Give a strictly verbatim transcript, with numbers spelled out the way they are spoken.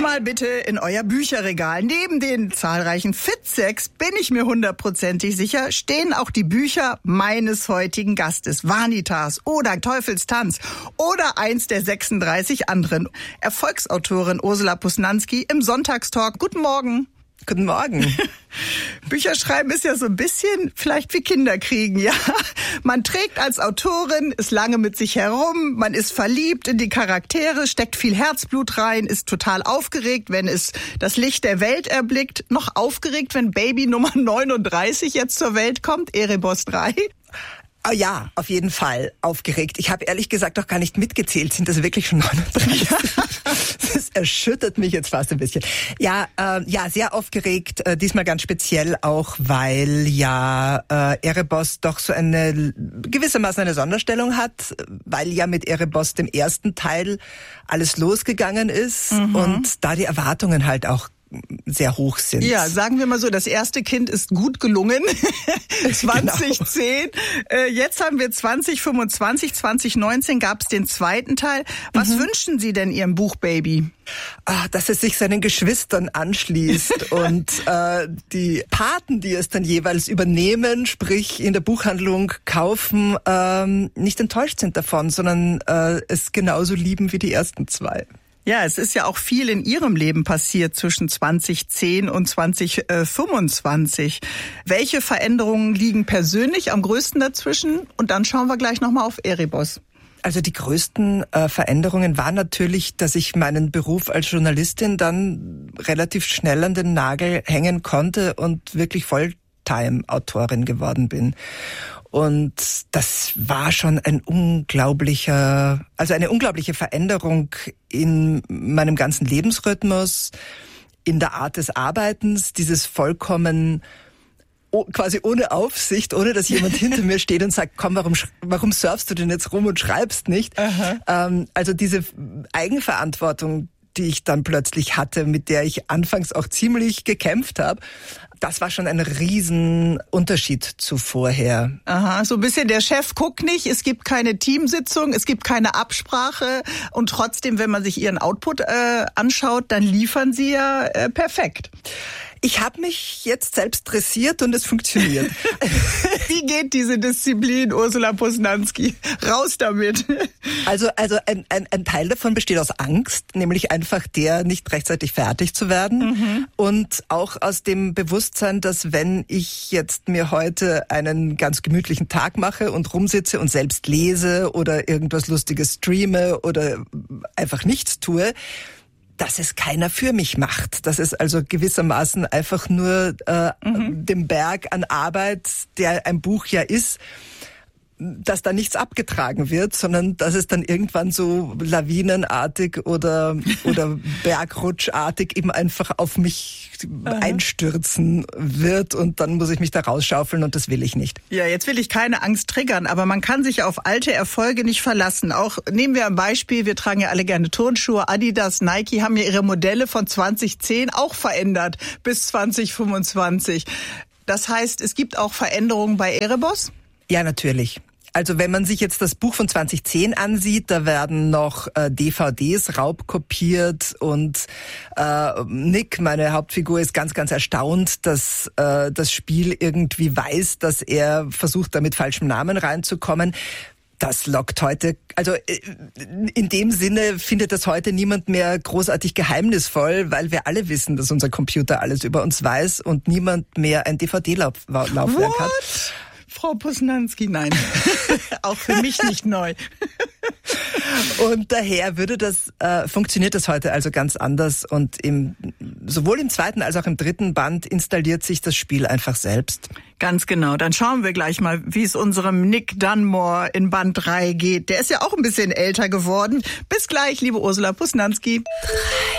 mal bitte in euer Bücherregal. Neben den zahlreichen Fitzeks bin ich mir hundertprozentig sicher, stehen auch die Bücher meines heutigen Gastes. Vanitas oder Teufelstanz oder eins der sechsunddreißig anderen. Erfolgsautorin Ursula Posnanski im Sonntagstalk. Guten Morgen. Guten Morgen. Bücherschreiben ist ja so ein bisschen vielleicht wie Kinderkriegen, ja. Man trägt als Autorin es lange mit sich herum, man ist verliebt in die Charaktere, steckt viel Herzblut rein, ist total aufgeregt, wenn es das Licht der Welt erblickt. Noch aufgeregt, wenn Baby Nummer neununddreißig jetzt zur Welt kommt, Erebos drei. Oh ja, auf jeden Fall aufgeregt. Ich habe ehrlich gesagt auch gar nicht mitgezählt. Sind das wirklich schon neununddreißig? Das erschüttert mich jetzt fast ein bisschen. Ja, äh, ja, sehr aufgeregt. Äh, diesmal ganz speziell auch, weil ja äh, Erebos doch so eine gewissermaßen eine Sonderstellung hat, weil ja mit Erebos dem ersten Teil alles losgegangen ist mhm. und da die Erwartungen halt auch sehr hoch sind. Ja, sagen wir mal so, das erste Kind ist gut gelungen. zwanzig zehn. Genau. Jetzt haben wir zwanzig fünfundzwanzig, zwanzig neunzehn gab es den zweiten Teil. Was mhm. wünschen Sie denn Ihrem Buchbaby? Ah, dass es sich seinen Geschwistern anschließt und äh, die Paten, die es dann jeweils übernehmen, sprich in der Buchhandlung kaufen, ähm, nicht enttäuscht sind davon, sondern äh, es genauso lieben wie die ersten zwei. Ja, es ist ja auch viel in Ihrem Leben passiert zwischen zwanzig zehn und zwanzig fünfundzwanzig. Welche Veränderungen liegen persönlich am größten dazwischen? Und dann schauen wir gleich nochmal auf Erebos. Also die größten äh, Veränderungen waren natürlich, dass ich meinen Beruf als Journalistin dann relativ schnell an den Nagel hängen konnte und wirklich Volltime-Autorin geworden bin. Und das war schon ein unglaublicher, also eine unglaubliche Veränderung in meinem ganzen Lebensrhythmus, in der Art des Arbeitens, dieses vollkommen quasi ohne Aufsicht, ohne dass jemand hinter mir steht und sagt, komm, warum warum surfst du denn jetzt rum und schreibst nicht? Ähm, also diese Eigenverantwortung, die ich dann plötzlich hatte, mit der ich anfangs auch ziemlich gekämpft habe, das war schon ein Riesenunterschied zu vorher. Aha, so ein bisschen der Chef guckt nicht, es gibt keine Teamsitzung, es gibt keine Absprache und trotzdem, wenn man sich Ihren Output äh, anschaut, dann liefern Sie ja äh, perfekt. Ich habe mich jetzt selbst dressiert und es funktioniert. Wie geht diese Disziplin, Ursula Posnanski? Raus damit. Also, also ein, ein, ein Teil davon besteht aus Angst, nämlich einfach der, nicht rechtzeitig fertig zu werden. Mhm. Und auch aus dem Bewusstsein, dass wenn ich jetzt mir heute einen ganz gemütlichen Tag mache und rumsitze und selbst lese oder irgendwas Lustiges streame oder einfach nichts tue, dass es keiner für mich macht. Dass es also gewissermaßen einfach nur äh, mhm. dem Berg an Arbeit, der ein Buch ja ist, dass da nichts abgetragen wird, sondern dass es dann irgendwann so lawinenartig oder oder bergrutschartig eben einfach auf mich Aha. einstürzen wird und dann muss ich mich da rausschaufeln und das will ich nicht. Ja, jetzt will ich keine Angst triggern, aber man kann sich auf alte Erfolge nicht verlassen. Auch nehmen wir ein Beispiel, wir tragen ja alle gerne Turnschuhe, Adidas, Nike haben ja ihre Modelle von zwanzig zehn auch verändert bis zwanzig fünfundzwanzig. Das heißt, es gibt auch Veränderungen bei Erebos? Ja, natürlich. Also wenn man sich jetzt das Buch von zwanzig zehn ansieht, da werden noch äh, D V Ds raubkopiert und äh, Nick, meine Hauptfigur, ist ganz, ganz erstaunt, dass äh, das Spiel irgendwie weiß, dass er versucht, da mit falschem Namen reinzukommen. Das lockt heute, also in dem Sinne findet das heute niemand mehr großartig geheimnisvoll, weil wir alle wissen, dass unser Computer alles über uns weiß und niemand mehr ein D V D-Laufwerk hat. Frau Posnanski, nein. Auch für mich nicht neu. Und daher würde das, äh, funktioniert das heute also ganz anders und im, sowohl im zweiten als auch im dritten Band installiert sich das Spiel einfach selbst. Ganz genau. Dann schauen wir gleich mal, wie es unserem Nick Dunmore in Band drei geht. Der ist ja auch ein bisschen älter geworden. Bis gleich, liebe Ursula Posnanski.